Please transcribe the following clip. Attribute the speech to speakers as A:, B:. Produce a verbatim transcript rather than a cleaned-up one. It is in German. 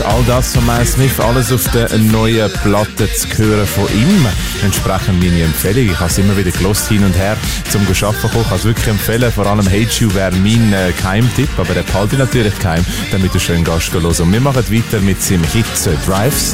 A: All das von Miles Smith, alles auf der neuen Platte zu hören von ihm. Entsprechend meine Empfehlung. Ich habe es immer wieder gelost hin und her zum Arbeiten kommen. Ich kann es wirklich empfehlen. Vor allem Hate You wäre mein äh, Geheimtipp, aber der behalte ich natürlich geheim, damit du schön Gast hören. Und wir machen weiter mit seinem Hit äh, Drive.